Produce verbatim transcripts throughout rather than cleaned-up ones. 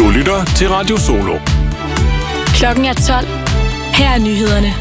Du lytter til Radio Solo. Klokken er tolv. Her er nyhederne.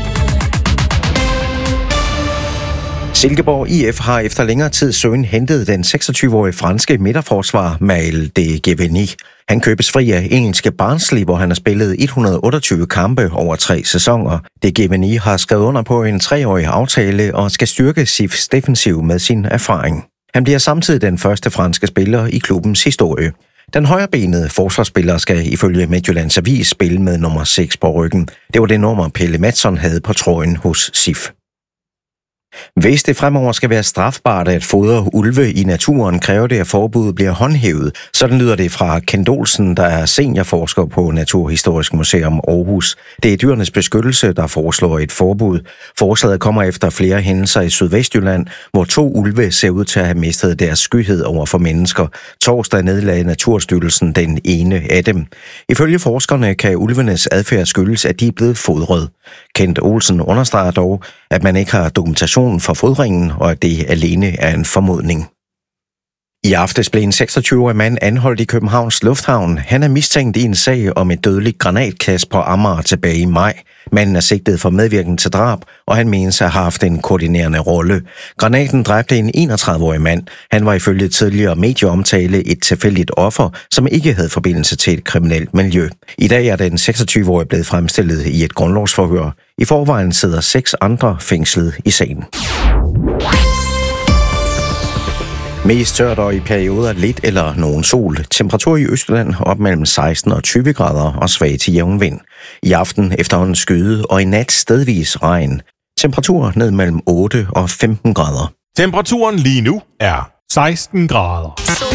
Silkeborg I F har efter længere tid søgen hentet den seksogtyve-årige franske midterforsvarer Maël de Geveni. Han købes fri af engelske Barnsley, hvor han har spillet et hundrede og otteogtyve kampe over tre sæsoner. De Geveni har skrevet under på en treårig aftale og skal styrke S I F's defensiv med sin erfaring. Han bliver samtidig den første franske spiller i klubbens historie. Den højrebenede forsvarsspiller skal ifølge Midtjyllands Avis spille med nummer seks på ryggen. Det var det nummer Pelle Madsson havde på trøjen hos S I F. Hvis det fremover skal være strafbart at fodre ulve i naturen, kræver det, at forbuddet bliver håndhævet. Sådan lyder det fra Kent Olsen, der er seniorforsker på Naturhistorisk Museum Aarhus. Det er Dyrenes Beskyttelse, der foreslår et forbud. Forslaget kommer efter flere hændelser i Sydvestjylland, hvor to ulve ser ud til at have mistet deres skyhed over for mennesker. Torsdag nedlagde Naturstyrelsen den ene af dem. Ifølge forskerne kan ulvenes adfærd skyldes, at de er blevet fodret. Kent Olsen understreger dog, at man ikke har dokumentation for fodringen, og at det alene er en formodning. I aftes blev en seksogtyve-årig mand anholdt i Københavns Lufthavn. Han er mistænkt i en sag om et dødeligt granatkast på Amager tilbage i maj. Manden er sigtet for medvirken til drab, og han menes at have haft en koordinerende rolle. Granaten dræbte en enogtredive-årig mand. Han var ifølge tidligere medieomtale et tilfældigt offer, som ikke havde forbindelse til et kriminelt miljø. I dag er den seksogtyve-årige blevet fremstillet i et grundlovsforhør. I forvejen sidder seks andre fængslet i sagen. Mest tørt og i perioder lidt eller nogen sol. Temperatur i Østjylland op mellem seksten og tyve grader og svag til jævn vind. I aften efterhånden skyde og i nat stedvis regn. Temperatur ned mellem otte og femten grader. Temperaturen lige nu er seksten grader.